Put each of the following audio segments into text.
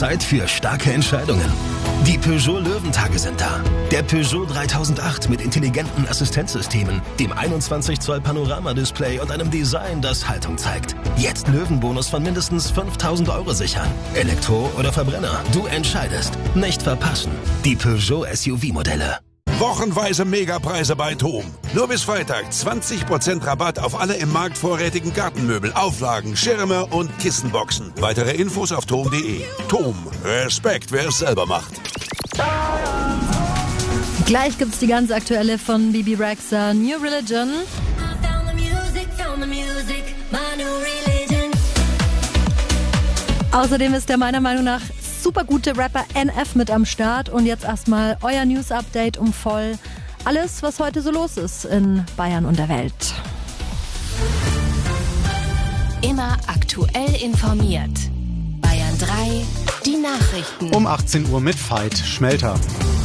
Zeit für starke Entscheidungen. Die Peugeot Löwentage sind da. Der Peugeot 3008 mit intelligenten Assistenzsystemen, dem 21 Zoll Panoramadisplay und einem Design, das Haltung zeigt. Jetzt Löwenbonus von mindestens 5.000 € sichern. Elektro oder Verbrenner, du entscheidest. Nicht verpassen. Die Peugeot SUV-Modelle. Wochenweise Megapreise bei TOM. Nur bis Freitag 20% Rabatt auf alle im Markt vorrätigen Gartenmöbel, Auflagen, Schirme und Kissenboxen. Weitere Infos auf TOM.de. TOM. Respekt, wer es selber macht. Gleich gibt's die ganz aktuelle von Bibi Rexha, New Religion. Außerdem ist der meiner Meinung nach super gute Rapper NF mit am Start. Und jetzt erstmal euer News-Update um voll. Alles, was heute so los ist in Bayern und der Welt. Immer aktuell informiert. Bayern 3, die Nachrichten. Um 18 Uhr mit Veit Schmelter.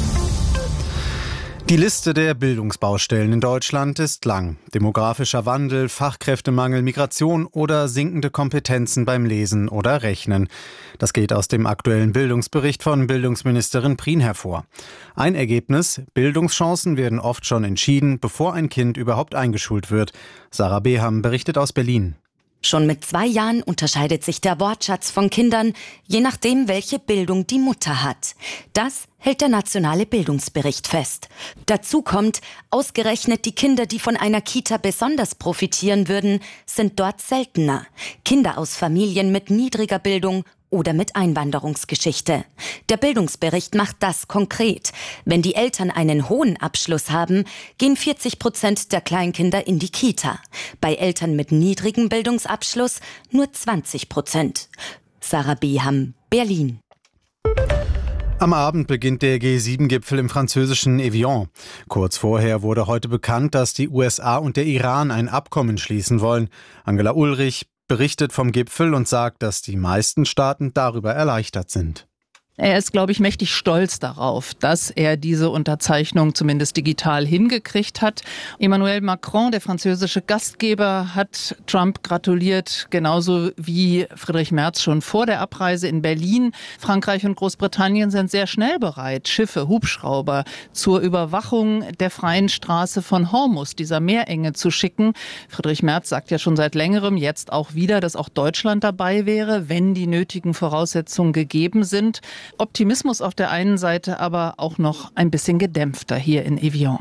Die Liste der Bildungsbaustellen in Deutschland ist lang. Demografischer Wandel, Fachkräftemangel, Migration oder sinkende Kompetenzen beim Lesen oder Rechnen. Das geht aus dem aktuellen Bildungsbericht von Bildungsministerin Prien hervor. Ein Ergebnis: Bildungschancen werden oft schon entschieden, bevor ein Kind überhaupt eingeschult wird. Sarah Beham berichtet aus Berlin. Schon mit 2 Jahren unterscheidet sich der Wortschatz von Kindern, je nachdem, welche Bildung die Mutter hat. Das hält der nationale Bildungsbericht fest. Dazu kommt, ausgerechnet die Kinder, die von einer Kita besonders profitieren würden, sind dort seltener. Kinder aus Familien mit niedriger Bildung oder mit Einwanderungsgeschichte. Der Bildungsbericht macht das konkret. Wenn die Eltern einen hohen Abschluss haben, gehen 40% der Kleinkinder in die Kita. Bei Eltern mit niedrigem Bildungsabschluss nur 20%. Sarah Beham, Berlin. Am Abend beginnt der G7-Gipfel im französischen Evian. Kurz vorher wurde heute bekannt, dass die USA und der Iran ein Abkommen schließen wollen. Angela Ulrich berichtet vom Gipfel und sagt, dass die meisten Staaten darüber erleichtert sind. Er ist, glaube ich, mächtig stolz darauf, dass er diese Unterzeichnung zumindest digital hingekriegt hat. Emmanuel Macron, der französische Gastgeber, hat Trump gratuliert, genauso wie Friedrich Merz schon vor der Abreise in Berlin. Frankreich und Großbritannien sind sehr schnell bereit, Schiffe, Hubschrauber zur Überwachung der freien Straße von Hormuz, dieser Meerenge, zu schicken. Friedrich Merz sagt ja schon seit längerem, jetzt auch wieder, dass auch Deutschland dabei wäre, wenn die nötigen Voraussetzungen gegeben sind. Optimismus auf der einen Seite, aber auch noch ein bisschen gedämpfter hier in Evian.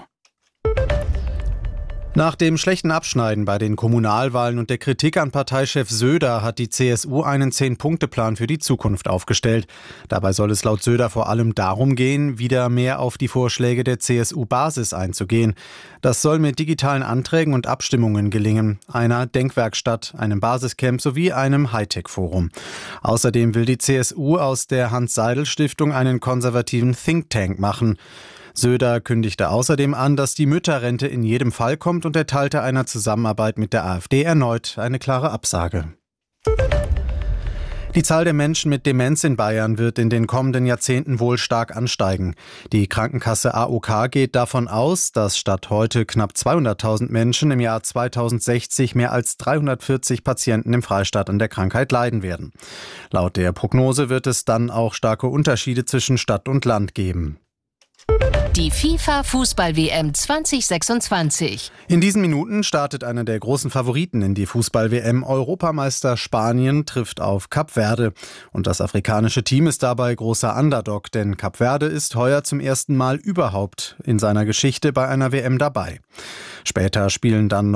Nach dem schlechten Abschneiden bei den Kommunalwahlen und der Kritik an Parteichef Söder hat die CSU einen 10-Punkte-Plan für die Zukunft aufgestellt. Dabei soll es laut Söder vor allem darum gehen, wieder mehr auf die Vorschläge der CSU-Basis einzugehen. Das soll mit digitalen Anträgen und Abstimmungen gelingen, einer Denkwerkstatt, einem Basiscamp sowie einem Hightech-Forum. Außerdem will die CSU aus der Hans-Seidel-Stiftung einen konservativen Think Tank machen. Söder kündigte außerdem an, dass die Mütterrente in jedem Fall kommt und erteilte einer Zusammenarbeit mit der AfD erneut eine klare Absage. Die Zahl der Menschen mit Demenz in Bayern wird in den kommenden Jahrzehnten wohl stark ansteigen. Die Krankenkasse AOK geht davon aus, dass statt heute knapp 200.000 Menschen im Jahr 2060 mehr als 340 Patienten im Freistaat an der Krankheit leiden werden. Laut der Prognose wird es dann auch starke Unterschiede zwischen Stadt und Land geben. Die FIFA-Fußball-WM 2026. In diesen Minuten startet einer der großen Favoriten in die Fußball-WM. Europameister Spanien trifft auf Kap Verde. Und das afrikanische Team ist dabei großer Underdog, denn Kap Verde ist heuer zum ersten Mal überhaupt in seiner Geschichte bei einer WM dabei. Später spielen dann noch